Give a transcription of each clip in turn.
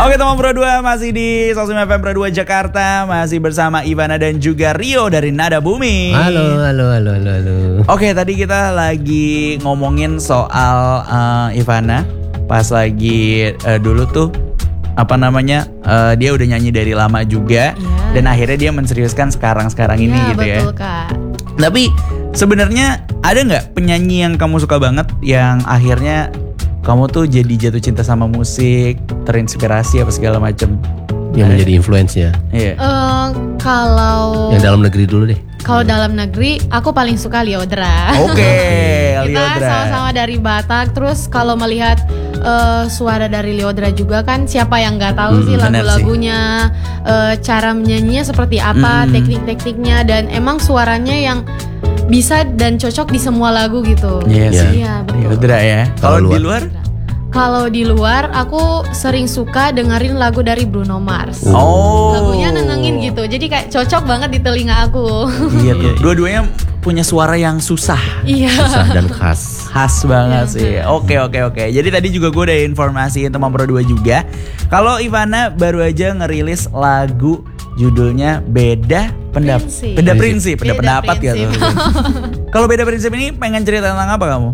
Oke teman Pro 2 masih di Sosum FM Pro 2 Jakarta. Masih bersama Ivana dan juga Rio dari Nada Bumi. Halo. Oke tadi kita lagi ngomongin soal Ivana. Pas lagi dulu tuh dia udah nyanyi dari lama juga. Dan akhirnya dia menseriuskan sekarang ini gitu ya. Betul Kak. Tapi sebenarnya ada gak penyanyi yang kamu suka banget yang akhirnya kamu tuh jadi jatuh cinta sama musik, terinspirasi apa segala macem? Yang menjadi influence ya. Iya. Kalau yang dalam negeri dulu deh. Kalau dalam negeri, aku paling suka Lyodra. Oke, Kita Lyodra. sama-sama dari Batak. Terus kalau melihat suara dari Lyodra juga kan, siapa yang nggak tahu sih lagu-lagunya, cara menyanyinya seperti apa, teknik-tekniknya, dan emang suaranya yang bisa dan cocok di semua lagu gitu. Iya sih. Iya betul. Lyodra ya. Kalau di luar? Kalau di luar aku sering suka dengerin lagu dari Bruno Mars. Oh. Lagunya nenangin gitu. Jadi kayak cocok banget di telinga aku. Iya tuh. Dua-duanya punya suara yang susah. Iya. Susah dan khas. Khas banget sih. Oke. Jadi tadi juga gue udah informasiin teman Pro 2 juga. Kalau Ivana baru aja ngerilis lagu judulnya Beda Pendapat. Beda Prinsip. Beda Pendapat gitu. Kalau Beda Prinsip ini pengen cerita tentang apa kamu?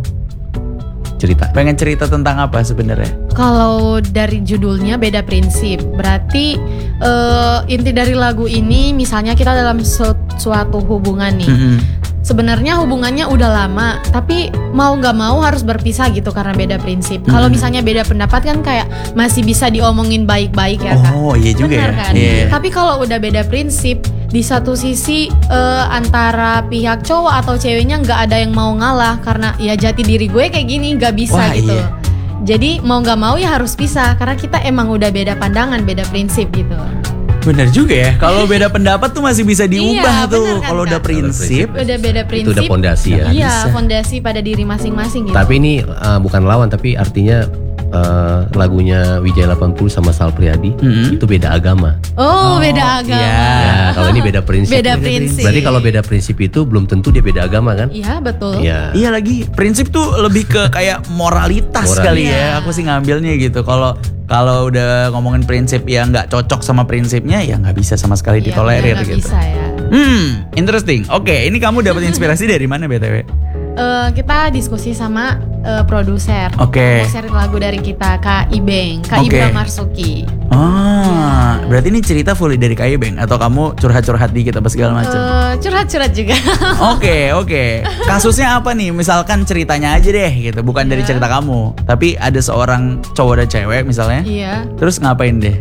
Pengen cerita tentang apa sebenarnya? Kalau dari judulnya Beda Prinsip, berarti inti dari lagu ini misalnya kita dalam suatu hubungan nih. Sebenarnya hubungannya udah lama, tapi mau gak mau harus berpisah gitu karena beda prinsip. Kalau misalnya beda pendapat kan kayak masih bisa diomongin baik-baik ya Kak. Oh iya juga. Benar kan? Yeah. Tapi kalau udah beda prinsip, di satu sisi antara pihak cowok atau ceweknya gak ada yang mau ngalah. Karena ya jati diri gue kayak gini, gak bisa gitu. Iya. Jadi mau gak mau ya harus pisah, karena kita emang udah beda pandangan, beda prinsip gitu. Bener juga ya. Kalau beda pendapat tuh masih bisa diubah tuh. Kan, kalau udah prinsip, udah beda prinsip. Itu udah fondasi ya. Iya, fondasi pada diri masing-masing gitu. Tapi ini bukan lawan, tapi artinya lagunya Wijaya 80 sama Sal Priadi itu beda agama. Oh, beda agama. Ya, kalau ini beda prinsip. Beda prinsip. Berarti kalau beda prinsip itu belum tentu dia beda agama kan? Iya, betul. Iya lagi. Prinsip tuh lebih ke kayak moralitas kali ya. Aku sih ngambilnya gitu. Kalau udah ngomongin prinsip yang nggak cocok sama prinsipnya, ya nggak bisa sama sekali ditolerir gak gitu. Bisa ya. Interesting. Oke, ini kamu dapat inspirasi dari mana BTW? Kita diskusi sama produser. Oke. Produser lagu dari kita Kak Ibeng, Kak Ibra Marsuki. Berarti ini cerita fully dari Kak Ibeng atau kamu curhat-curhat dikit apa segala macam? Curhat-curhat juga. Oke. Kasusnya apa nih? Misalkan ceritanya aja deh gitu, bukan dari cerita kamu, tapi ada seorang cowok dan cewek misalnya. Iya. Terus ngapain deh?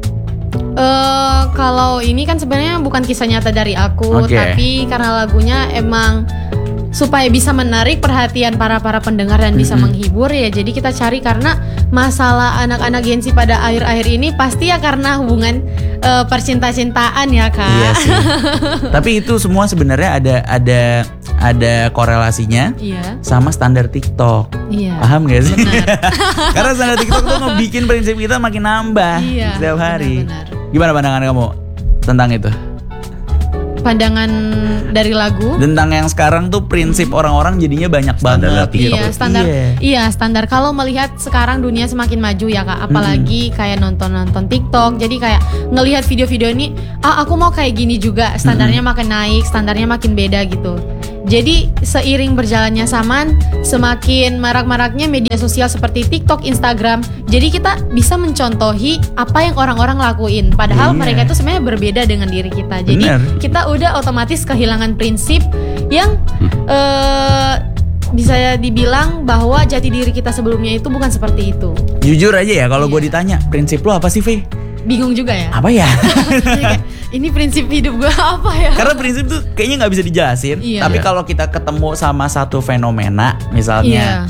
Kalau ini kan sebenarnya bukan kisah nyata dari aku, tapi karena lagunya emang supaya bisa menarik perhatian para pendengar dan bisa menghibur ya. Jadi kita cari karena masalah anak-anak Gen Z pada akhir-akhir ini pasti ya karena hubungan percinta-cintaan ya Kak. Iya sih. Tapi itu semua sebenarnya ada korelasinya sama standar TikTok. Iya. Paham gak sih? Karena standar TikTok tuh ngebikin prinsip kita makin nambah setiap hari. Benar. Gimana pandangan kamu tentang itu? Pandangan dari lagu tentang yang sekarang tuh prinsip orang-orang jadinya banyak banget gitu. Iya standar. Kalau melihat sekarang dunia semakin maju ya Kak, apalagi kayak nonton TikTok. Jadi kayak ngelihat video-video ini, aku mau kayak gini juga. Standarnya makin naik, standarnya makin beda gitu. Jadi seiring berjalannya zaman, semakin marak-maraknya media sosial seperti TikTok, Instagram. Jadi kita bisa mencontohi apa yang orang-orang lakuin. Padahal mereka itu sebenarnya berbeda dengan diri kita. Jadi kita udah otomatis kehilangan prinsip yang bisa dibilang bahwa jati diri kita sebelumnya itu bukan seperti itu. Jujur aja ya, kalau gue ditanya prinsip lo apa sih, Fe? Bingung juga ya. Apa ya? Ini prinsip hidup gue apa ya? Karena prinsip tuh kayaknya nggak bisa dijelasin. Tapi kalau kita ketemu sama satu fenomena, misalnya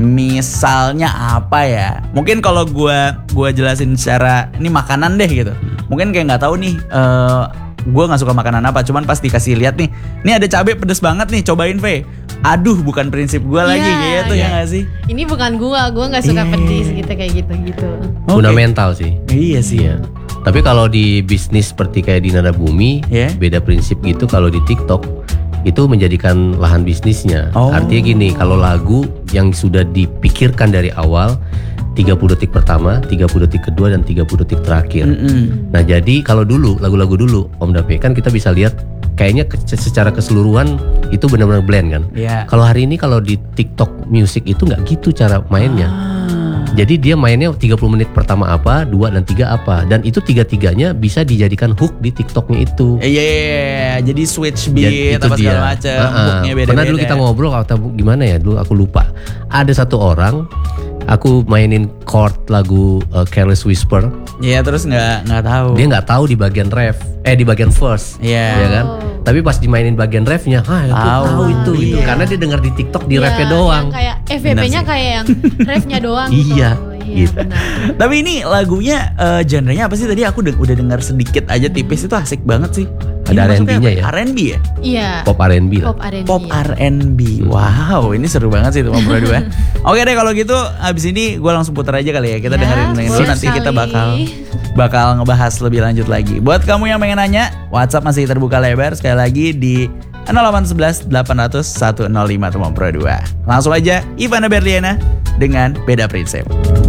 apa ya? Mungkin kalau gue jelasin secara ini makanan deh gitu. Mungkin kayak nggak tahu nih. Gue nggak suka makanan apa, cuman pas dikasih lihat nih, ini ada cabai pedes banget nih, cobain Ve. Aduh, bukan prinsip gue lagi gitu ya nggak sih? Ini bukan gue nggak suka pedes gitu kayak gitu. Fundamental sih. Iya sih. Tapi kalau di bisnis seperti kayak di Nada Bumi, beda prinsip gitu. Kalau di TikTok itu menjadikan lahan bisnisnya. Artinya gini, kalau lagu yang sudah dipikirkan dari awal 30 detik pertama, 30 detik kedua, dan 30 detik terakhir. Nah jadi kalau dulu lagu-lagu dulu Om Dape kan kita bisa lihat kayaknya secara keseluruhan itu benar-benar blend kan. Kalau hari ini kalau di TikTok Music itu nggak gitu cara mainnya. Jadi dia mainnya 30 menit pertama apa, 2 dan 3 apa, dan itu tiga-tiganya bisa dijadikan hook di TikToknya itu. Iya, jadi switch beat apa segala macam, hooknya beda-beda. Pernah dulu kita ngobrol gimana ya, dulu aku lupa. Ada satu orang, aku mainin chord lagu Careless Whisper. Iya, terus nggak tahu. Dia nggak tahu di bagian ref, di bagian verse. Iya kan? Tapi pas dimainin bagian refnya, aku tahu itu gitu. Karena dia dengar di TikTok di refnya doang. Kayak FVP-nya kayak yang refnya doang. Iya. Gitu. Tapi ini lagunya genrenya apa sih? Tadi aku udah dengar sedikit aja tipis, itu asik banget sih. Ada R&B-nya ya? R&B ya? Iya. Pop R&B lah. Pop R&B. Wow, ini seru banget sih Teman Pro 2. Oke deh kalau gitu, abis ini gue langsung putar aja kali ya. Kita dengerin dulu, nanti kita bakal ngebahas lebih lanjut lagi. Buat kamu yang pengen nanya, WhatsApp masih terbuka lebar. Sekali lagi di 0811 800 105 Teman Pro 2. Langsung aja Ivana Berliana dengan Beda Prinsip.